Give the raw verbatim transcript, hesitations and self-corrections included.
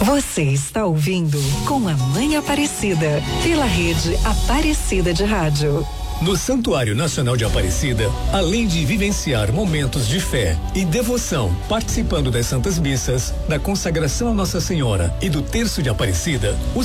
Você está ouvindo Com a Mãe Aparecida, pela rede Aparecida de Rádio. No Santuário Nacional de Aparecida, além de vivenciar momentos de fé e devoção, participando das Santas Missas, da consagração a Nossa Senhora e do Terço de Aparecida, o